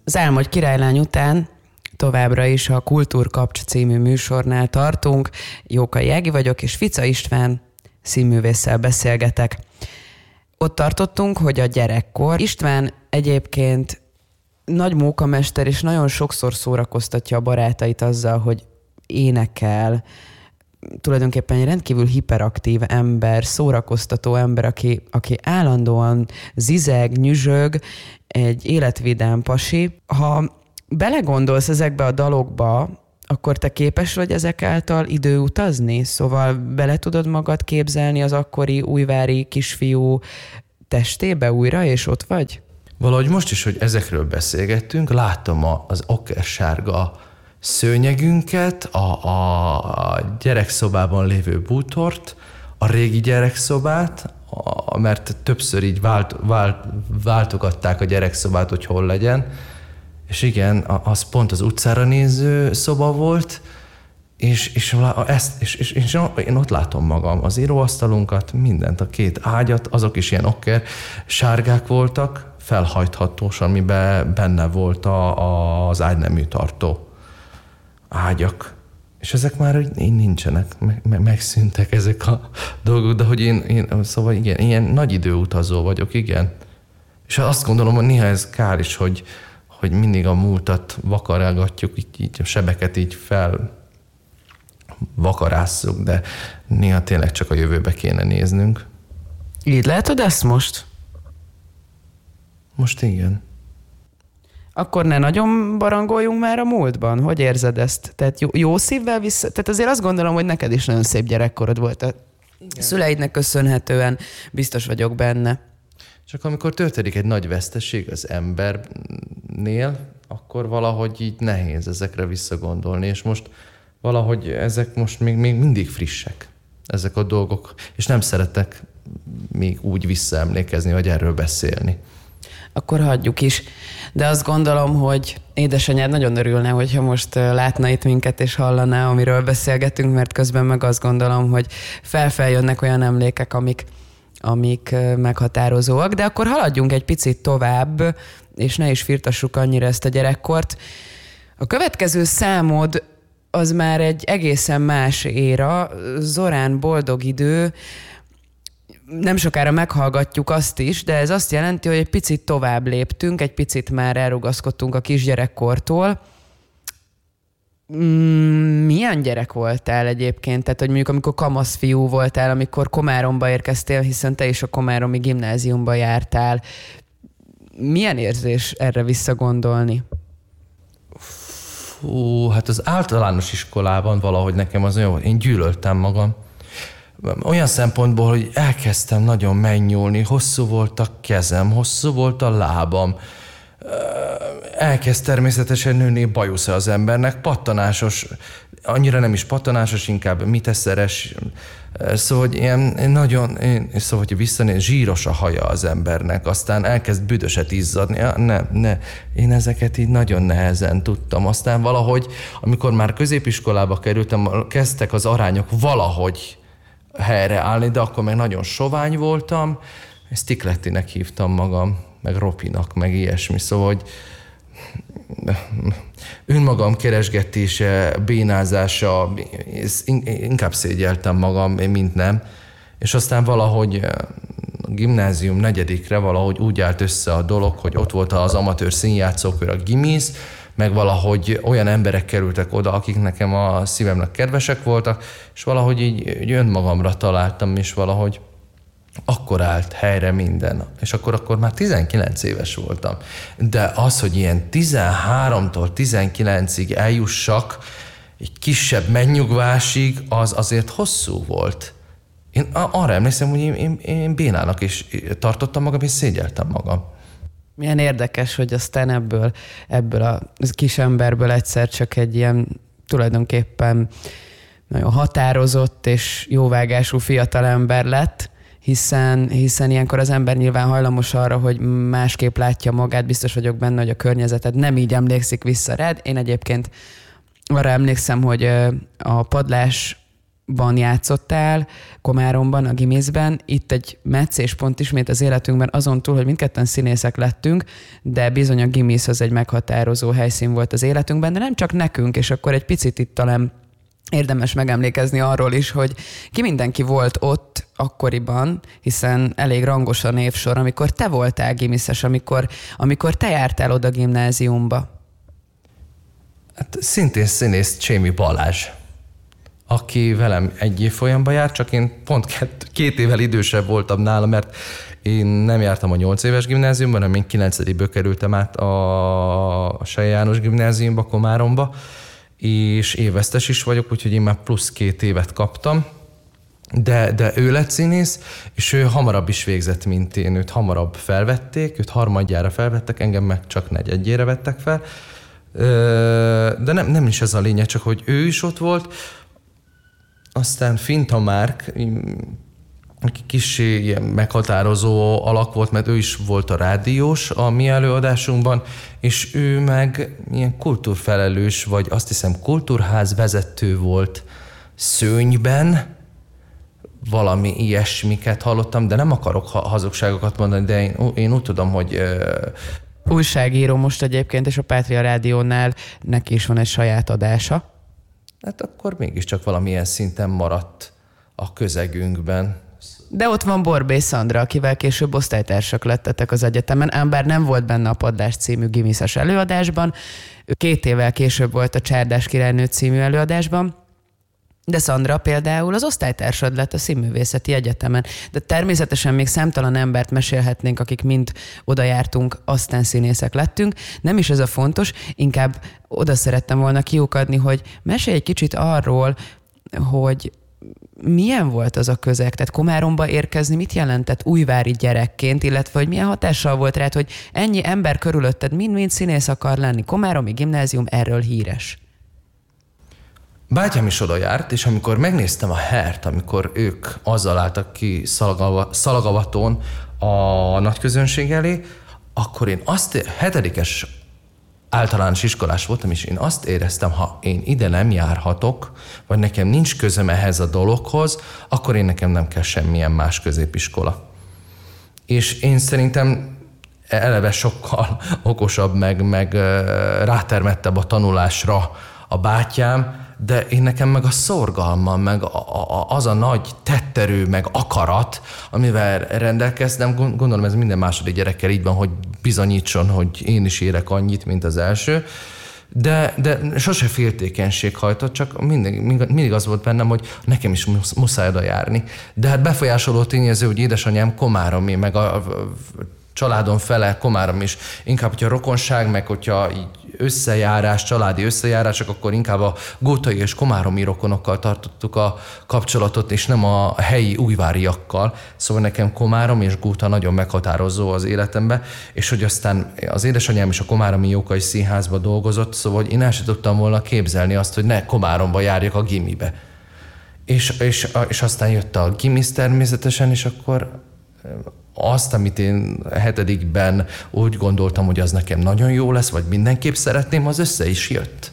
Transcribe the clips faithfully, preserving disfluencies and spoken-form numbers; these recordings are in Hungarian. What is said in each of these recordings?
Az Álmodj királylány után továbbra is a Kultúrkapcs című műsornál tartunk. Jókai Ági vagyok, és Fica István színművésszel beszélgetek. Ott tartottunk, hogy a gyerekkor. István egyébként nagy mókamester, és nagyon sokszor szórakoztatja a barátait azzal, hogy énekel. Tulajdonképpen egy rendkívül hiperaktív ember, szórakoztató ember, aki, aki állandóan zizeg, nyüzsög, egy életvidám pasi. Ha belegondolsz ezekbe a dalokba, akkor te képes vagy ezek által időutazni? Szóval bele tudod magad képzelni az akkori újvári kisfiú testébe újra, és ott vagy? Valahogy most is, hogy ezekről beszélgettünk, látom az okkersárga szőnyegünket, a, a gyerekszobában lévő bútort, a régi gyerekszobát, a, mert többször így vált, vált, váltogatták a gyerekszobát, hogy hol legyen. És igen, az pont az utcára néző szoba volt, és, és, ezt, és, és, és én ott látom magam, az íróasztalunkat, mindent, a két ágyat, azok is ilyen okker sárgák voltak, felhajthatós, amiben benne volt a, az ágynemű tartó ágyak. És ezek már így nincsenek, meg, megszűntek ezek a dolgok, de hogy én, én, szóval igen, ilyen nagy időutazó vagyok, igen. És azt gondolom, hogy néha ez kár is, hogy, hogy mindig a múltat vakarálgatjuk, így, így a sebeket így fel vakarásszuk, de néha tényleg csak a jövőbe kéne néznünk. Így látod ezt most? Most igen. Akkor ne nagyon barangoljunk már a múltban. Hogy érzed ezt? Tehát jó, jó szívvel vissza... Tehát azért azt gondolom, hogy neked is nagyon szép gyerekkorod volt. A szüleidnek köszönhetően biztos vagyok benne. Csak amikor történik egy nagy veszteség az embernél, akkor valahogy így nehéz ezekre visszagondolni, és most valahogy ezek most még, még mindig frissek, ezek a dolgok, és nem szeretek még úgy visszaemlékezni, vagy erről beszélni. Akkor hagyjuk is. De azt gondolom, hogy édesanyád nagyon örülne, hogyha most látna itt minket és hallaná, amiről beszélgetünk, mert közben meg azt gondolom, hogy felfeljönnek olyan emlékek, amik, amik meghatározóak. De akkor haladjunk egy picit tovább, és ne is firtassuk annyira ezt a gyerekkort. A következő számod az már egy egészen más éra, Zorán Boldog idő. Nem sokára meghallgatjuk azt is, de ez azt jelenti, hogy egy picit tovább léptünk, egy picit már elrugaszkodtunk a kisgyerekkortól. Milyen gyerek voltál egyébként? Tehát, hogy mondjuk amikor kamaszfiú voltál, amikor Komáromba érkeztél, hiszen te is a komáromi gimnáziumba jártál. Milyen érzés erre visszagondolni? Fú, hát az általános iskolában valahogy nekem az olyan volt, én gyűlöltem magam. Olyan szempontból, hogy elkezdtem nagyon megnyúlni, hosszú volt a kezem, hosszú volt a lábam. Elkezd természetesen nőni bajusza az embernek, pattanásos, annyira nem is pattanásos, inkább miteszeres. Szóval, hogy ilyen nagyon, szóval, hogy visszanéz, zsíros a haja az embernek, aztán elkezd büdöset izzadni. Ja, ne, ne, én ezeket így nagyon nehezen tudtam. Aztán valahogy, amikor már középiskolába kerültem, kezdtek az arányok valahogy helyreállni, de akkor meg nagyon sovány voltam, Stiklettinek hívtam magam, meg Ropinak, meg ilyesmi, szóval, hogy önmagam keresgetése, bénázása, inkább szégyeltem magam, mint nem, és aztán valahogy a gimnázium negyedikre valahogy úgy állt össze a dolog, hogy ott volt az amatőr színjátszókör, a gimiz, meg valahogy olyan emberek kerültek oda, akik nekem a szívemnek kedvesek voltak, és valahogy így, így önmagamra találtam, és valahogy akkor állt helyre minden. És akkor, akkor már tizenkilenc éves voltam. De az, hogy ilyen tizenháromtól tizenkilencig eljussak, egy kisebb megnyugvásig, az azért hosszú volt. Én arra emlékszem, hogy én, én, én bénának is tartottam magam, és szégyeltem magam. Milyen érdekes, hogy aztán ebből, ebből a kis emberből egyszer csak egy ilyen tulajdonképpen nagyon határozott és jóvágású fiatalember lett, hiszen, hiszen ilyenkor az ember nyilván hajlamos arra, hogy másképp látja magát, biztos vagyok benne, hogy a környezeted nem így emlékszik vissza rád. Én egyébként arra emlékszem, hogy a padlás Van játszottál Komáromban, a Gimiszben, itt egy meccéspont ismét az életünkben, azon túl, hogy mindketten színészek lettünk, de bizony a Gimisz az egy meghatározó helyszín volt az életünkben, de nem csak nekünk, és akkor egy picit itt talán érdemes megemlékezni arról is, hogy ki mindenki volt ott akkoriban, hiszen elég rangos a névsor, amikor te voltál gimiszes, amikor, amikor te jártál oda gimnáziumba. Hát szintén színész Csémi Balázs, aki velem egy évfolyamba járt, csak én pont két, két évvel idősebb voltam nála, mert én nem jártam a nyolc éves gimnáziumban, hanem én kilencedikből kerültem át a Selye János gimnáziumba, Komáromba, és évesztes is vagyok, úgyhogy én már plusz két évet kaptam, de, de ő lett színész, és ő hamarabb is végzett, mint én. Őt hamarabb felvették, őt harmadjára felvettek, engem meg csak negyedjére vettek fel, de nem, nem is ez a lényeg, csak hogy ő is ott volt. Aztán Finta Márk, aki kissé ilyen meghatározó alak volt, mert ő is volt a rádiós a mi előadásunkban, és ő meg ilyen kultúrfelelős, vagy azt hiszem kultúrház vezető volt Szőnyben, valami ilyesmiket hallottam, de nem akarok hazugságokat mondani, de én, én úgy tudom, hogy... Újságíró most egyébként, és a Pátria Rádiónál neki is van egy saját adása. Hát akkor mégiscsak valamilyen szinten maradt a közegünkben. De ott van Borbély Szandra, akivel később osztálytársak lettetek az egyetemen, ám bár nem volt benne a Padlás című gimiszes előadásban, ő két évvel később volt a Csárdás királynő című előadásban, de Szandra például az osztálytársad lett a Színművészeti Egyetemen. De természetesen még számtalan embert mesélhetnénk, akik mind oda jártunk, aztán színészek lettünk. Nem is ez a fontos, inkább oda szerettem volna kiukadni, hogy mesélj egy kicsit arról, hogy milyen volt az a közeg? Tehát Komáromba érkezni mit jelentett újvári gyerekként, illetve hogy milyen hatással volt rád, hogy ennyi ember körülötted mind-mind színész akar lenni? Komáromi gimnázium erről híres. Bátyám is oda járt, és amikor megnéztem a hert, amikor ők azzal álltak ki Szalagavaton a nagy közönség elé, akkor én azt, hetedikes általános iskolás voltam, és én azt éreztem, ha én ide nem járhatok, vagy nekem nincs közöm ehhez a dologhoz, akkor én nekem nem kell semmilyen más középiskola. És én szerintem eleve sokkal okosabb, meg, meg rátermettebb a tanulásra a bátyám, de én nekem meg a szorgalmam, meg a, a, az a nagy tetterő, meg akarat, amivel rendelkeztem, gondolom ez minden második gyerekkel így van, hogy bizonyítson, hogy én is érek annyit, mint az első, de, de sose féltékenység hajtott, csak mindig, mindig az volt bennem, hogy nekem is muszáj oda járni. De hát befolyásoló tényező, hogy édesanyám komáromi, meg a, a családon fele Komárom is. Inkább, hogyha rokonság, meg hogyha így összejárás, családi összejárások, akkor inkább a gótai és komáromi rokonokkal tartottuk a kapcsolatot, és nem a helyi újváriakkal. Szóval nekem Komárom és Góta nagyon meghatározó az életemben, és hogy aztán az édesanyám is a komáromi Jókai Színházba dolgozott, szóval hogy én el sem tudtam volna képzelni azt, hogy ne Komáromba járjak a gimibe. És, és, és aztán jött a gimisz természetesen, és akkor azt, amit én a hetedikben úgy gondoltam, hogy az nekem nagyon jó lesz, vagy mindenképp szeretném, az össze is jött.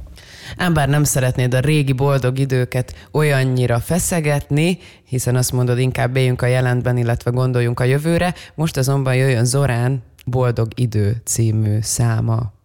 Ám bár nem szeretnéd a régi boldog időket olyannyira feszegetni, hiszen azt mondod, inkább éljünk a jelenben, illetve gondoljunk a jövőre, most azonban jöjjön Zorán Boldog idő című száma.